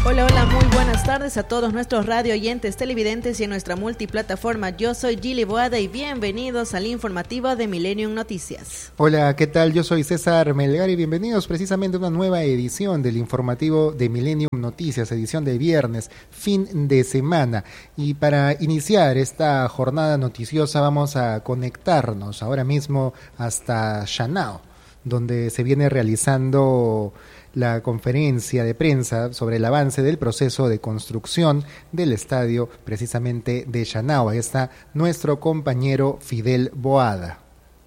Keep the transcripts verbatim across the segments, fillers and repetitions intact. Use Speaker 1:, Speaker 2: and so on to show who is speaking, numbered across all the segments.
Speaker 1: Hola, hola, muy buenas tardes a todos nuestros radio oyentes, televidentes y en nuestra multiplataforma. Yo soy Gili Boada y bienvenidos al informativo de Millennium Noticias.
Speaker 2: Hola, ¿qué tal? Yo soy César Melgar y bienvenidos precisamente a una nueva edición del informativo de Millennium Noticias, edición de viernes, fin de semana. Y para iniciar esta jornada noticiosa vamos a conectarnos ahora mismo hasta Shanao, donde se viene realizando la conferencia de prensa sobre el avance del proceso de construcción del estadio precisamente de Shanao. Ahí está nuestro compañero Fidel Boada.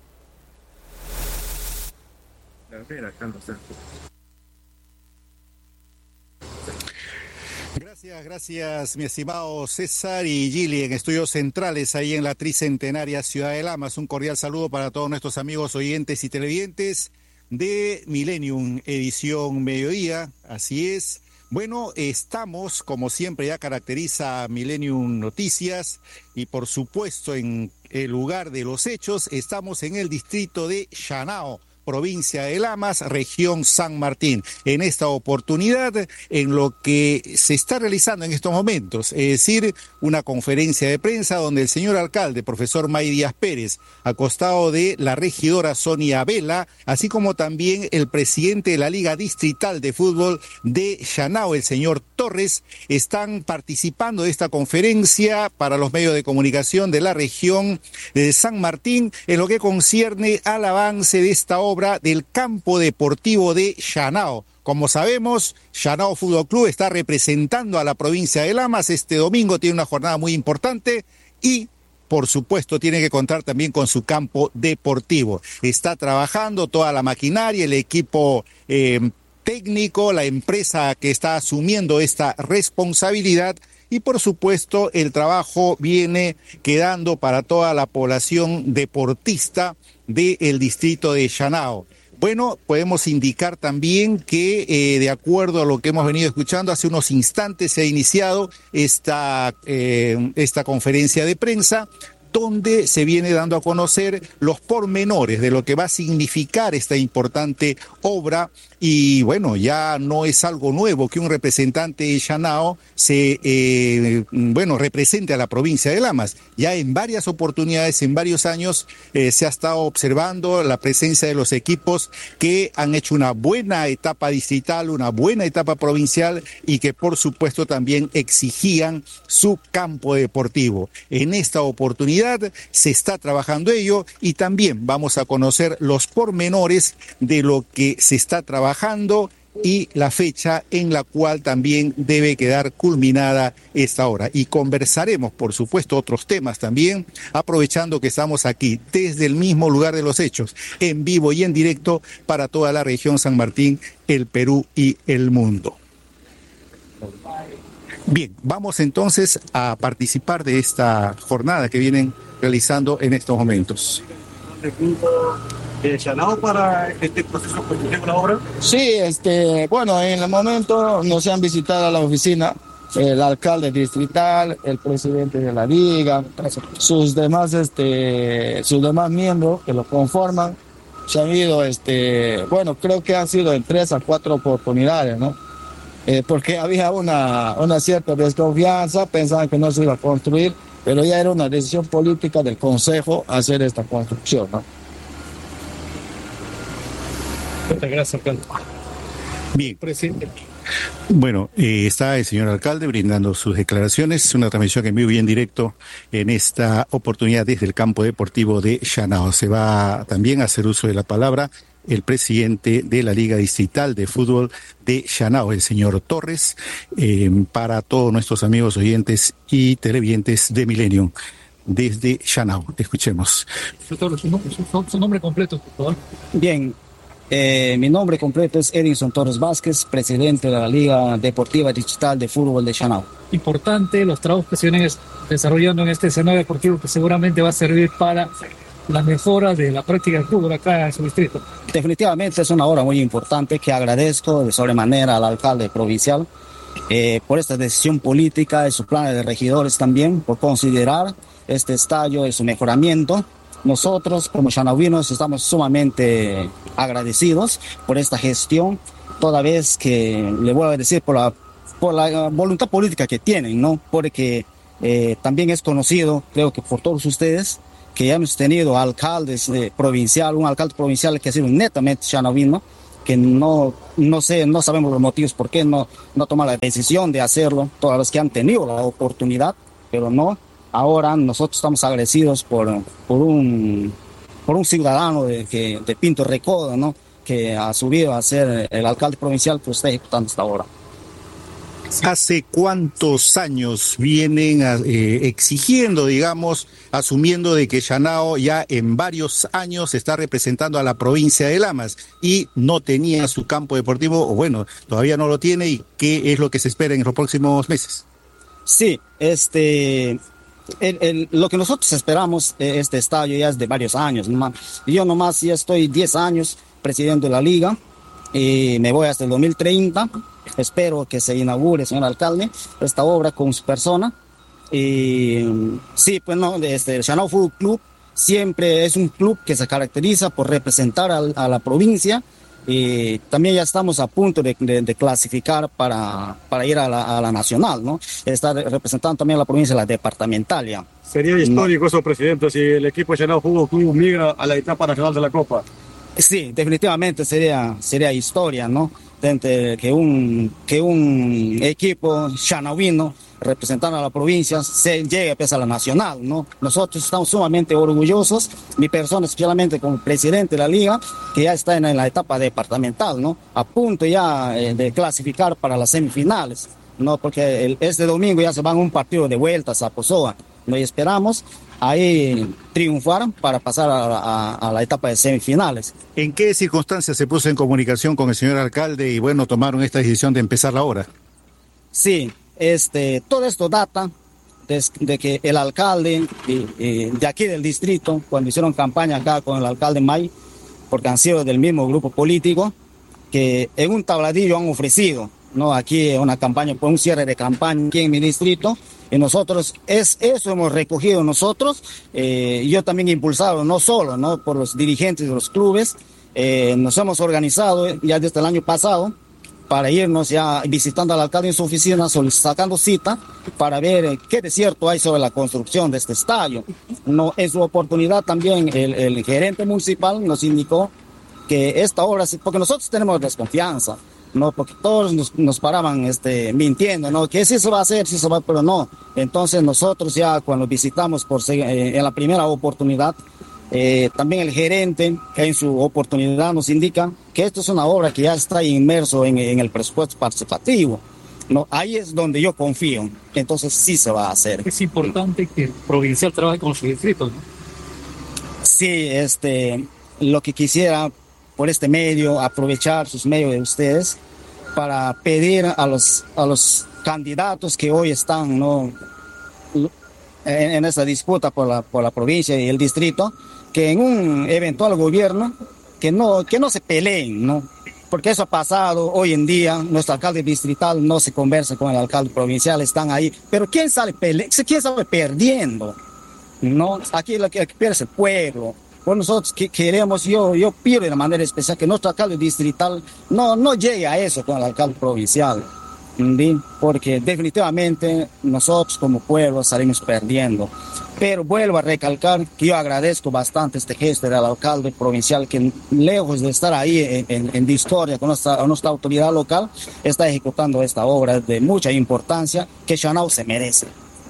Speaker 3: Gracias, gracias mi estimado César y Gili en estudios centrales ahí en la tricentenaria Ciudad de Lamas. Un cordial saludo para todos nuestros amigos oyentes y televidentes de Millennium Edición Mediodía, así es. Bueno, estamos, como siempre ya caracteriza Millennium Noticias, y por supuesto en el lugar de los hechos, estamos en el distrito de Shanao, provincia de Lamas, región San Martín. En esta oportunidad, en lo que se está realizando en estos momentos, es decir, una conferencia de prensa donde el señor alcalde, profesor May Díaz Pérez, acostado de la regidora Sonia Vela, así como también el presidente de la Liga Distrital de Fútbol de Shanao, el señor Torres, están participando de esta conferencia para los medios de comunicación de la región de San Martín en lo que concierne al avance de esta obra obra del campo deportivo de Shanao. Como sabemos, Shanao Fútbol Club está representando a la provincia de Lamas. Este domingo tiene una jornada muy importante y, por supuesto, tiene que contar también con su campo deportivo. Está trabajando toda la maquinaria, el equipo eh, técnico, la empresa que está asumiendo esta responsabilidad. Y por supuesto el trabajo viene quedando para toda la población deportista del distrito de Shanao. Bueno, podemos indicar también que eh, de acuerdo a lo que hemos venido escuchando, hace unos instantes se ha iniciado esta, eh, esta conferencia de prensa, donde se viene dando a conocer los pormenores de lo que va a significar esta importante obra. Y bueno, ya no es algo nuevo que un representante de Shanao se, eh, bueno, represente a la provincia de Lamas. Ya en varias oportunidades, en varios años, eh, se ha estado observando la presencia de los equipos que han hecho una buena etapa distrital, una buena etapa provincial y que por supuesto también exigían su campo deportivo. En esta oportunidad se está trabajando ello y también vamos a conocer los pormenores de lo que se está trabajando y la fecha en la cual también debe quedar culminada esta obra. Y conversaremos, por supuesto, otros temas también, aprovechando que estamos aquí desde el mismo lugar de los hechos, en vivo y en directo para toda la región San Martín, el Perú y el mundo. Bien, vamos entonces a participar de esta jornada que vienen realizando en estos momentos.
Speaker 4: ¿De Shanao para este proceso de la obra?
Speaker 5: Sí, este, bueno, en el momento nos han visitado a la oficina el alcalde distrital, el presidente de la liga, sus demás, este, sus demás miembros que lo conforman. Se han ido, este, bueno, creo que han sido en tres a cuatro oportunidades, ¿no? Eh, porque había una, una cierta desconfianza, pensaban que no se iba a construir, pero ya era una decisión política del consejo hacer esta construcción, ¿no?
Speaker 4: Muchas gracias, alcalde.
Speaker 3: Bien, presidente. Bueno, eh, está el señor alcalde brindando sus declaraciones, una transmisión en vivo y en directo en esta oportunidad desde el campo deportivo de Shanao. Se va también a hacer uso de la palabra el presidente de la Liga Distrital de Fútbol de Shanao, el señor Torres, eh, para todos nuestros amigos oyentes y televidentes de Millennium desde Shanao. Escuchemos.
Speaker 4: Su, su nombre completo, por favor.
Speaker 5: Bien. Eh, mi nombre completo es Edinson Torres Vázquez, presidente de la Liga Deportiva Distrital de Fútbol de Shanao.
Speaker 4: Importante los trabajos que se vienen desarrollando en este escenario deportivo que seguramente va a servir para la mejora de la práctica del fútbol acá en su distrito.
Speaker 5: Definitivamente es una obra muy importante que agradezco de sobremanera al alcalde provincial eh, por esta decisión política y su plan de regidores también, por considerar este estadio y su mejoramiento. Nosotros, como shanauinos, estamos sumamente agradecidos por esta gestión, toda vez que, le voy a decir por la por la voluntad política que tienen, ¿no? Porque eh, también es conocido, creo que por todos ustedes, que ya hemos tenido alcaldes eh, provincial, un alcalde provincial que ha sido netamente xanauino, que no, no sé, no sabemos los motivos por qué no, no toma la decisión de hacerlo, todas las que han tenido la oportunidad, pero no. Ahora nosotros estamos agradecidos por, por, un, por un ciudadano de, que, de Pinto Recodo, ¿no? Que ha subido a ser el alcalde provincial que está ejecutando hasta ahora.
Speaker 3: ¿Hace cuántos años vienen eh, exigiendo, digamos, asumiendo de que Shanao ya en varios años está representando a la provincia de Lamas y no tenía su campo deportivo, o bueno, todavía no lo tiene, y qué es lo que se espera en los próximos meses?
Speaker 5: Sí, este... El, el, lo que nosotros esperamos, este estadio ya es de varios años, nomás. Yo nomás ya estoy diez años presidente de la liga y me voy hasta el dos mil treinta. Espero que se inaugure, señor alcalde, esta obra con su persona. Y sí, pues no, este, el Shanao Fútbol Club siempre es un club que se caracteriza por representar a, a la provincia. Y también ya estamos a punto de, de, de clasificar para, para ir a la, a la nacional, ¿no? Está representando también a la provincia, la departamental ya.
Speaker 6: Sería histórico, no. Eso, presidente, si el equipo de Shanao Fútbol Club migra a la etapa nacional de la Copa.
Speaker 5: Sí, definitivamente sería, sería historia, ¿no? De que un, que un equipo xanauino representando a la provincia se llegue pues, a la nacional, ¿no? Nosotros estamos sumamente orgullosos, mi persona especialmente como presidente de la liga, que ya está en la etapa departamental, ¿no? A punto ya eh, de clasificar para las semifinales, ¿no? Porque el, este domingo ya se van un partido de vuelta a Pozoa, ¿no? Y esperamos ahí triunfar para pasar a, a, a la etapa de semifinales.
Speaker 3: ¿En qué circunstancias se puso en comunicación con el señor alcalde y bueno, tomaron esta decisión de empezar la obra?
Speaker 5: Sí, este, todo esto data de, de que el alcalde y, y de aquí del distrito, cuando hicieron campaña acá con el alcalde May, porque han sido del mismo grupo político, que en un tabladillo han ofrecido, ¿no? Aquí una campaña, por un cierre de campaña aquí en mi distrito, y nosotros, es, eso hemos recogido nosotros, eh, yo también impulsado, no solo, ¿no? Por los dirigentes de los clubes, eh, nos hemos organizado ya desde el año pasado para irnos ya visitando al alcalde en su oficina, sacando cita para ver eh, qué desierto hay sobre la construcción de este estadio. No, en su oportunidad también el, el gerente municipal nos indicó que esta obra, porque nosotros tenemos desconfianza, no, porque todos nos, nos paraban este, mintiendo, ¿no? Que sí se va a hacer, sí se va, pero no. Entonces nosotros ya cuando visitamos por, eh, en la primera oportunidad, eh, también el gerente en su oportunidad nos indica que esto es una obra que ya está inmerso en, en el presupuesto participativo, ¿no? Ahí es donde yo confío, entonces sí se va a hacer.
Speaker 4: Es importante que el provincial trabaje con su distrito, ¿no?
Speaker 5: Sí, este, lo que quisiera por este medio, aprovechar sus medios de ustedes para pedir a los, a los candidatos que hoy están, ¿no? en, en esta disputa por la, por la provincia y el distrito, que en un eventual gobierno que no, que no se peleen, ¿no? Porque eso ha pasado hoy en día, nuestro alcalde distrital no se conversa con el alcalde provincial, están ahí, pero ¿quién sale, pele quién sale perdiendo? ¿No? Aquí lo que pierde es el pueblo. Pues nosotros que queremos, yo, yo pido de manera especial que nuestro alcalde distrital no, no llegue a eso con el alcalde provincial, ¿sí? Porque definitivamente nosotros como pueblo salimos perdiendo. Pero vuelvo a recalcar que yo agradezco bastante este gesto del alcalde provincial que lejos de estar ahí en, en, en discordia con nuestra, nuestra autoridad local, está ejecutando esta obra de mucha importancia que Shanao se merece.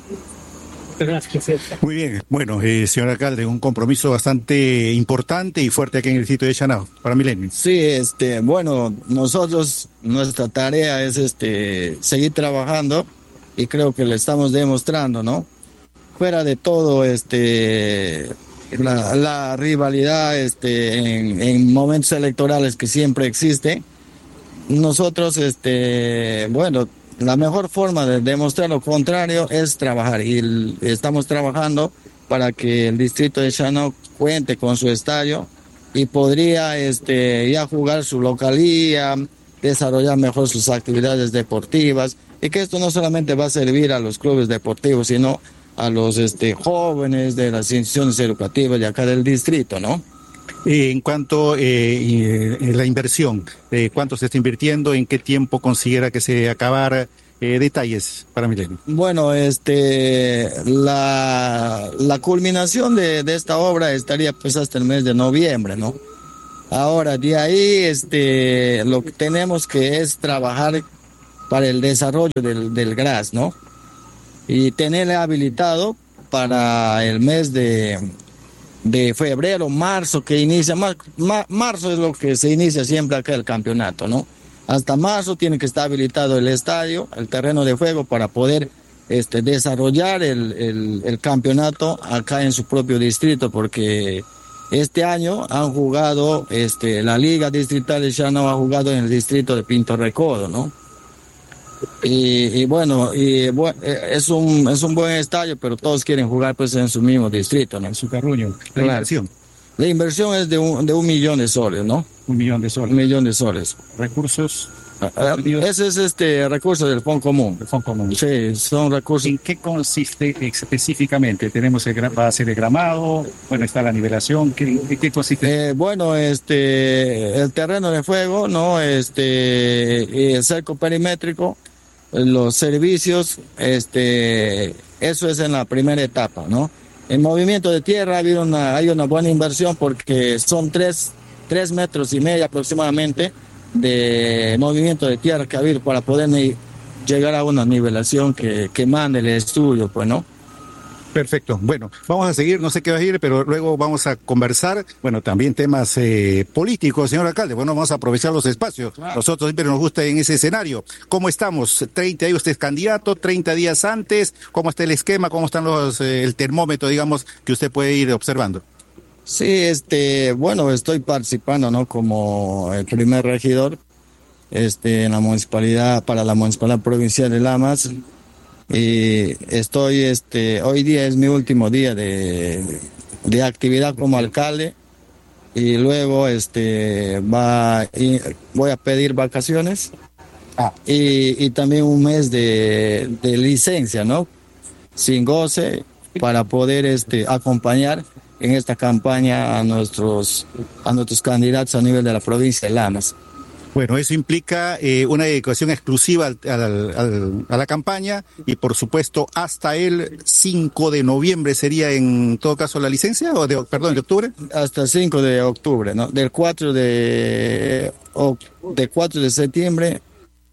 Speaker 3: Muy bien, bueno, eh, señor alcalde, un compromiso bastante importante y fuerte aquí en el sitio de Shanao para Milenio.
Speaker 5: Sí, este, bueno, nosotros, nuestra tarea es este, seguir trabajando y creo que le estamos demostrando, ¿no? Fuera de todo, este, la, la rivalidad este, en, en momentos electorales que siempre existe, nosotros, este, bueno, la mejor forma de demostrar lo contrario es trabajar y el, estamos trabajando para que el distrito de Shanao cuente con su estadio y podría este, ya jugar su localía, desarrollar mejor sus actividades deportivas y que esto no solamente va a servir a los clubes deportivos, sino a los este, jóvenes de las instituciones educativas de acá del distrito, ¿no?
Speaker 3: Eh, en cuanto a eh, eh, la inversión, eh, ¿cuánto se está invirtiendo? ¿En qué tiempo considera que se acabara? Eh, detalles para Milenio.
Speaker 5: Bueno, este, la, la culminación de, de esta obra estaría pues hasta el mes de noviembre, ¿no? Ahora, de ahí, este, lo que tenemos que es trabajar para el desarrollo del, del G R A S, ¿no? Y tenerle habilitado para el mes de, de febrero, marzo, que inicia, mar, mar, marzo es lo que se inicia siempre acá el campeonato, ¿no? Hasta marzo tiene que estar habilitado el estadio, el terreno de juego para poder este, desarrollar el, el, el campeonato acá en su propio distrito, porque este año han jugado, este, la Liga Distrital de Shanao ha jugado en el distrito de Pinto Recodo, ¿no? Y, y bueno, y, bueno es, un, es un buen estadio, pero todos quieren jugar pues en su mismo distrito, ¿no? En su Carruño. La claro. inversión. La inversión es de un, de un millón de soles, ¿no?
Speaker 3: Un millón de soles.
Speaker 5: Un millón de soles.
Speaker 3: ¿Recursos?
Speaker 5: Uh, ese es este recurso del Fondo Común.
Speaker 3: El Fondo Común.
Speaker 5: Sí, son recursos.
Speaker 3: ¿En qué consiste específicamente? ¿Tenemos el, va a ser el gramado? Bueno, está la nivelación. ¿Qué, qué consiste?
Speaker 5: Eh, bueno, este, el terreno de juego, ¿no? Este, el cerco perimétrico, los servicios, este, eso es en la primera etapa, ¿no? En movimiento de tierra ha habido una, hay una buena inversión porque son tres, tres metros y medio aproximadamente de movimiento de tierra que ha habido para poder llegar a una nivelación que, que mande el estudio, pues, ¿no?
Speaker 3: Perfecto. Bueno, vamos a seguir, no sé qué va a ir, pero luego vamos a conversar, bueno, también temas eh, políticos, señor alcalde. Bueno, vamos a aprovechar los espacios. Claro. Nosotros siempre nos gusta en ese escenario. ¿Cómo estamos? treinta días usted es candidato, treinta días antes. ¿Cómo está el esquema? ¿Cómo están los eh, el termómetro, digamos, que usted puede ir observando?
Speaker 5: Sí, este, bueno, estoy participando, ¿no? Como el primer regidor, este, en la municipalidad, para la municipalidad provincial de Lamas. Y estoy, este, hoy día es mi último día de, de actividad como alcalde y luego, este, va, y voy a pedir vacaciones ah. y, y también un mes de, de licencia, ¿no? Sin goce para poder, este, acompañar en esta campaña a nuestros, a nuestros candidatos a nivel de la provincia de Lamas.
Speaker 3: Bueno, eso implica eh, una dedicación exclusiva al, al, al, a la campaña y, por supuesto, hasta el cinco de noviembre sería, en todo caso, la licencia, o de, perdón, de octubre.
Speaker 5: Hasta el cinco de octubre, ¿no? Del cuatro de, de cuatro de septiembre.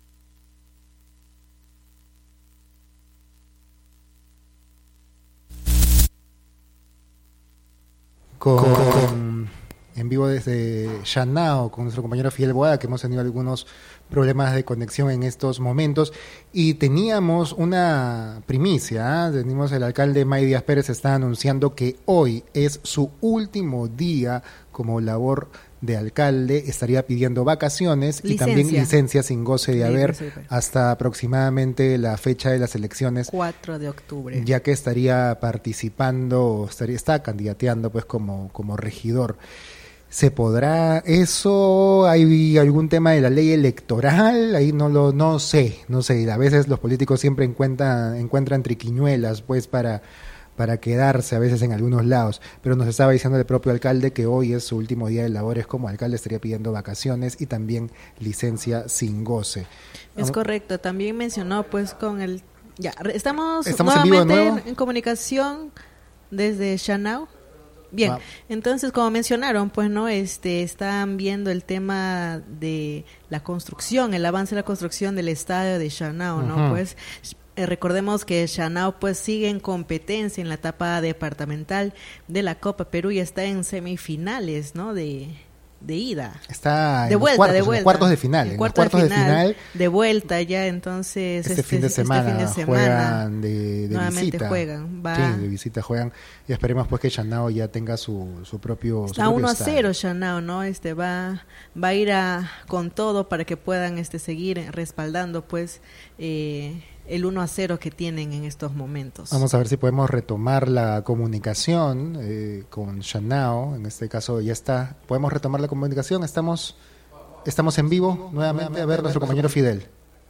Speaker 2: Con, en vivo desde Shanao con nuestro compañero Fidel Boada, que hemos tenido algunos problemas de conexión en estos momentos, y teníamos una primicia, ¿eh? Tenemos el alcalde May Díaz Pérez está anunciando que hoy es su último día como labor de alcalde, estaría pidiendo vacaciones licencia. Y también licencia sin goce de haber hasta aproximadamente la fecha de las elecciones
Speaker 1: cuatro de octubre,
Speaker 2: ya que estaría participando, estaría está candidateando pues como, como regidor. ¿Se podrá eso? ¿Hay algún tema de la ley electoral? Ahí no lo no sé, no sé, a veces los políticos siempre encuentran encuentran triquiñuelas pues para para quedarse a veces en algunos lados, pero nos estaba diciendo el propio alcalde que hoy es su último día de labores como alcalde, estaría pidiendo vacaciones y también licencia sin goce.
Speaker 1: Es correcto, también mencionó pues con el... Ya, estamos,
Speaker 2: ¿Estamos
Speaker 1: nuevamente
Speaker 2: en, vivo de nuevo?
Speaker 1: en, en comunicación desde Shanao. Bien, wow. Entonces como mencionaron, pues no, este, están viendo el tema de la construcción, el avance de la construcción del estadio de Shanao, ¿no? Uh-huh. Pues eh, recordemos que Shanao pues sigue en competencia en la etapa departamental de la Copa Perú y está en semifinales, ¿no? De de ida.
Speaker 2: Está
Speaker 1: de
Speaker 2: en
Speaker 1: vuelta,
Speaker 2: cuartos,
Speaker 1: de vuelta.
Speaker 2: En cuartos de final.
Speaker 1: En
Speaker 2: en
Speaker 1: cuartos
Speaker 2: cuartos
Speaker 1: de, final,
Speaker 2: de final.
Speaker 1: De vuelta ya, entonces.
Speaker 2: Este,
Speaker 1: este
Speaker 2: fin, de semana,
Speaker 1: este fin de semana
Speaker 2: juegan de, de
Speaker 1: nuevamente
Speaker 2: visita.
Speaker 1: juegan. Va.
Speaker 2: Sí, de visita juegan. Y esperemos pues que Shanao ya tenga su, su propio.
Speaker 1: Está
Speaker 2: su propio
Speaker 1: uno a cero Shanao, ¿no? Este va, va a ir a, con todo para que puedan este seguir respaldando pues eh, el uno a cero que tienen en estos momentos.
Speaker 2: Vamos a ver si podemos retomar la comunicación eh, con Shanao. En este caso ya está. Podemos retomar la comunicación. Estamos estamos en vivo nuevamente. A ver, nuestro compañero Fidel.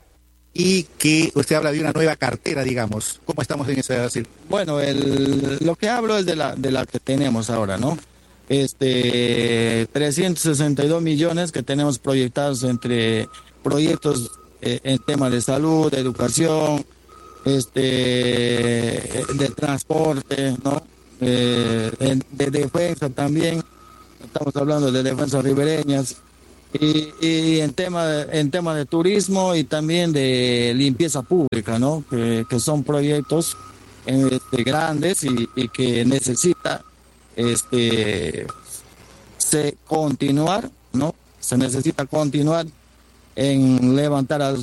Speaker 3: Y que usted habla de una nueva cartera, digamos. ¿Cómo estamos en ese decir?
Speaker 5: Bueno, el, lo que hablo es de la de la que tenemos ahora, ¿no? este, trescientos sesenta y dos millones que tenemos proyectados entre proyectos eh, en temas de salud, de educación, este, de transporte, ¿no? Eh, de, de defensa también, estamos hablando de defensas ribereñas, y, y en tema de, en tema de turismo y también de limpieza pública, ¿no? Que, que son proyectos este, grandes y, y que necesita este se continuar, ¿no? Se necesita continuar en levantar a